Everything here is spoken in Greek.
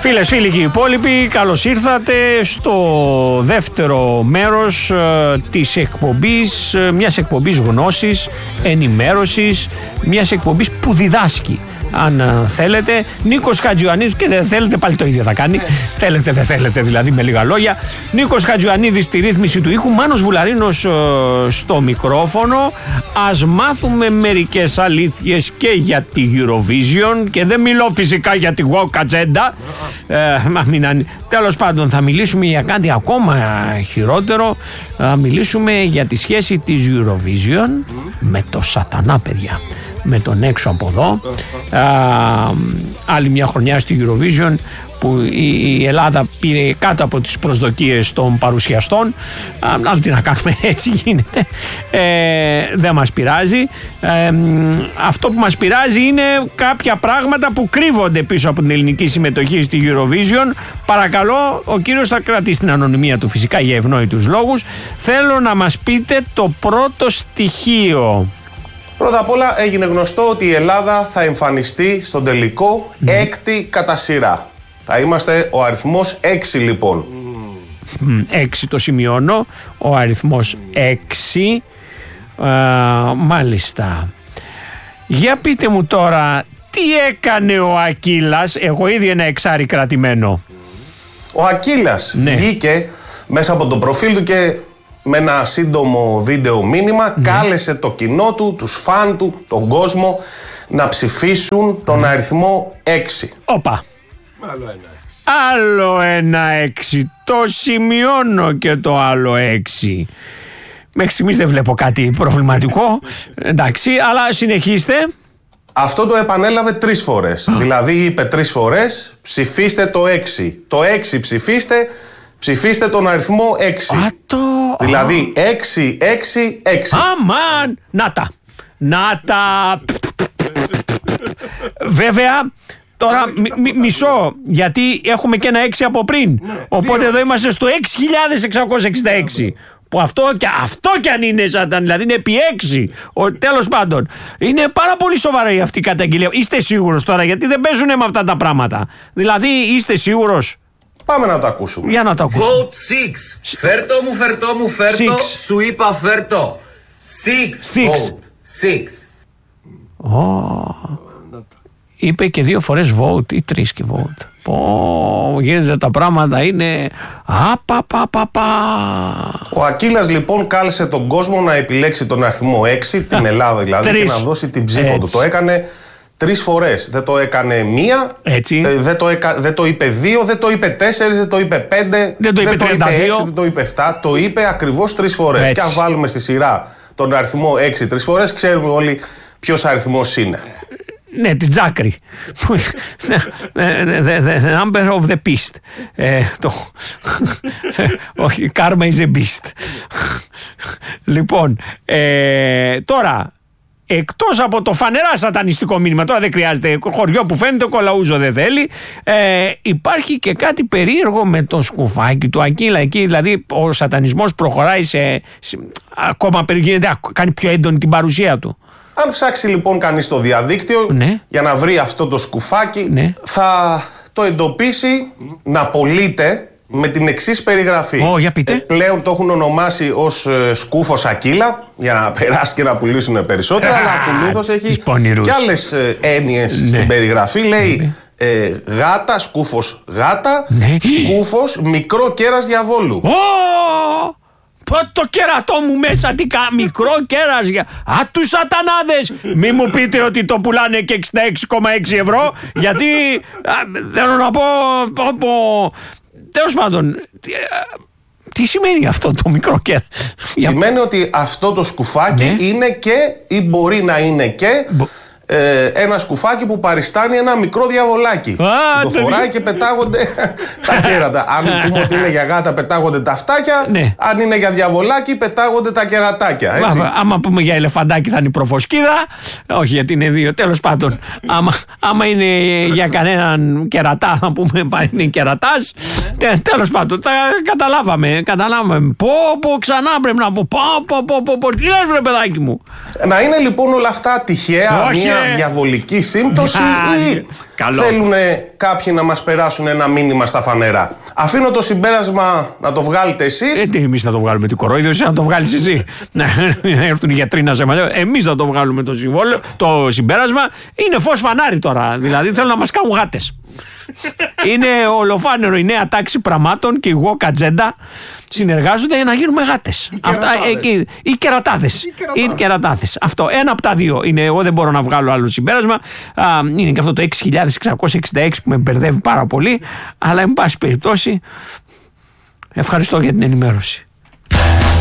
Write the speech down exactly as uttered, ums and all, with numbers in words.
Φίλες, φίλοι και οι υπόλοιποι, καλώς ήρθατε στο δεύτερο μέρος ε, της εκπομπής, ε, μιας εκπομπής γνώσης, ενημέρωσης, μιας εκπομπής που διδάσκει. Αν ε, θέλετε, Νίκος Χατζιωαννίδης, και δεν θέλετε πάλι το ίδιο θα κάνει. Έτσι. Θέλετε, δεν θέλετε, δηλαδή με λίγα λόγια. Νίκος Χατζιωαννίδης στη ρύθμιση του ήχου, Μάνος Βουλαρίνος ε, στο μικρόφωνο. Ας μάθουμε μερικές αλήθειες και για τη Eurovision, και δεν μιλώ φυσικά για τη woke agenda. Ε, μα μην αν... Τέλος πάντων, θα μιλήσουμε για κάτι ακόμα χειρότερο. Θα μιλήσουμε για τη σχέση της Eurovision με το σατανά, παιδιά. Με τον έξω από εδώ. Α, άλλη μια χρονιά στη Eurovision που η Ελλάδα πήρε κάτω από τις προσδοκίες των παρουσιαστών. Αλλά τι να κάνουμε, έτσι γίνεται. Ε, δεν μας πειράζει. Ε, αυτό που μας πειράζει είναι κάποια πράγματα που κρύβονται πίσω από την ελληνική συμμετοχή στη Eurovision. Παρακαλώ, ο κύριος θα κρατήσει την ανωνυμία του φυσικά για ευνόητους λόγους. Θέλω να μας πείτε το πρώτο στοιχείο. Πρώτα απ' όλα έγινε γνωστό ότι η Ελλάδα θα εμφανιστεί στον τελικό mm. έκτη κατά σειρά. Θα είμαστε ο αριθμός έξι λοιπόν. Mm. έξι το σημειώνω, ο αριθμός έξι. Α, μάλιστα. Για πείτε μου τώρα, τι έκανε ο Ακύλας? Έχω ήδη ένα εξάρι κρατημένο. Ο Ακύλας ναι. βγήκε μέσα από το προφίλ του και με ένα σύντομο βίντεο μήνυμα ναι. κάλεσε το κοινό του, τους φαν του, τον κόσμο να ψηφίσουν τον ναι. αριθμό έξι. Όπα. Άλλο ένα έξι. Άλλο ένα έξι. Το σημειώνω και το άλλο έξι. Μέχρι στιγμής δεν βλέπω κάτι προβληματικό. Εντάξει, αλλά συνεχίστε. Αυτό το επανέλαβε τρεις φορές. Δηλαδή είπε τρεις φορές ψηφίστε το έξι. Το έξι ψηφίστε. Ψηφίστε τον αριθμό έξι. Α, το... Δηλαδή έξι, έξι, έξι. Αμάν! Να τα! Να τα! Βέβαια, τώρα μι, μι, μισό, γιατί έχουμε και ένα έξι από πριν. Οπότε εδώ είμαστε στο έξι χιλιάδες εξακόσια εξήντα έξι. Που αυτό και, αυτό κι αν είναι σατάν, δηλαδή είναι επί έξι. Τέλος πάντων, είναι πάρα πολύ σοβαρή αυτή η καταγγελία. Είστε σίγουρος τώρα, γιατί δεν παίζουν με αυτά τα πράγματα? Δηλαδή, είστε σίγουρος? Πάμε να το ακούσουμε. Για να το ακούσουμε. Vote six. Φέρτο μου, φέρτο μου, φέρτο. Σου είπα φέρτο. Six. Six. Vote. Six. Oh. Είπε και δύο φορές vote ή τρεις και vote. Πω, γίνεται τα πράγματα, είναι απαπαπαπα. Ο Ακύλας λοιπόν κάλεσε τον κόσμο να επιλέξει τον αριθμό έξι, την Ελλάδα δηλαδή, τρεις. Και να δώσει την ψήφο Έτσι. του. Το έκανε τρεις φορές. Δεν το έκανε μία, Έτσι. Ε, δεν, το έκα, δεν το είπε δύο, δεν το είπε τέσσερις, δεν το είπε πέντε, δεν το είπε τριάντα δύο, έξι, δεν το είπε επτά. Το είπε ακριβώς τρεις φορές. Έτσι. Και αν βάλουμε στη σειρά τον αριθμό έξι τρεις φορές, ξέρουμε όλοι ποιος αριθμός είναι. Ναι, τη Τζάκρη. The number of the beast. Όχι, karma is a beast. Λοιπόν, τώρα, εκτός από το φανερά σατανιστικό μήνυμα, τώρα δεν χρειάζεται, χωριό που φαίνεται, κολαούζο δεν θέλει, ε, υπάρχει και κάτι περίεργο με το σκουφάκι του Ακύλα εκεί, δηλαδή ο σατανισμός προχωράει σε, σε ακόμα γίνεται, κάνει πιο έντονη την παρουσία του. Αν ψάξει λοιπόν κανείς στο διαδίκτυο ναι. για να βρει αυτό το σκουφάκι, ναι. θα το εντοπίσει να πωλείται με την εξής περιγραφή. Oh, για πείτε. Ε, πλέον το έχουν ονομάσει ως ε, σκούφος Ακύλα για να περάσει και να πουλήσουν περισσότερα, αλλά ακολούθως έχει και άλλες ε, έννοιες ναι. στην περιγραφή. Λέει ναι. ε, γάτα, σκούφος γάτα, ναι. σκούφος μικρό κέρας διαβόλου. Oh! Το κερατό μου μέσα, τι κα... μικρό κέρας για... Α, τους σατανάδες! Μη μου πείτε ότι το πουλάνε και εξήντα έξι κόμμα έξι ευρώ, γιατί α, θέλω να πω... πω, πω. Τέλος πάντων, τι, τι σημαίνει αυτό το μικρό κέρας? Σημαίνει ότι αυτό το σκουφάκι ναι. είναι και ή μπορεί να είναι και... Μπο... Ε, ένα σκουφάκι που παριστάνει ένα μικρό διαβολάκι. Α, το φοράει δι... και πετάγονται τα κέρατα. Αν πούμε ότι είναι για γάτα, πετάγονται τα αυτάκια. Ναι. Αν είναι για διαβολάκι, πετάγονται τα κερατάκια. Έτσι. Άμα, άμα πούμε για ελεφαντάκι, θα είναι η προφοσκίδα. Όχι, γιατί είναι δύο. Τέλος πάντων, άμα, άμα είναι για κανέναν κερατά, θα πούμε είναι κερατάς. Τε, τέλος πάντων, τα καταλάβαμε. Καταλάβαμε. Πω, πω, ξανά πρέπει να πω. Πω, πω, πω, πω, πω. Τι λες, βρε παιδάκι μου? Να είναι λοιπόν όλα αυτά τυχαία. Όχι, μια μια διαβολική σύμπτωση ή θέλουν κάποιοι να μας περάσουν ένα μήνυμα στα φανερά? Αφήνω το συμπέρασμα να το βγάλετε εσείς. Ε, τι εμείς να το βγάλουμε, τι κορόιδο, εσύ να το βγάλεις εσύ. Να έρθουν οι γιατροί να σε μαλλιώσουν. Εμείς να το βγάλουμε το, συμβόλαιο, το συμπέρασμα. Είναι φως φανάρι τώρα. Δηλαδή θέλουν να μας κάνουν γάτες. Είναι ολοφάνερο η νέα τάξη πραγμάτων και εγώ κατζέντα συνεργάζονται για να γίνουμε γάτες. Οι Αυτά, κερατάδες. ε, οι κερατάδες. Οι κερατάδες. Αυτό. Ένα από τα δύο είναι. Εγώ δεν μπορώ να βγάλω άλλο συμπέρασμα. Α, είναι και αυτό το έξι χιλιάδες εξακόσια εξήντα έξι που με μπερδεύει πάρα πολύ. Αλλά εν πάση περιπτώσει, ευχαριστώ για την ενημέρωση.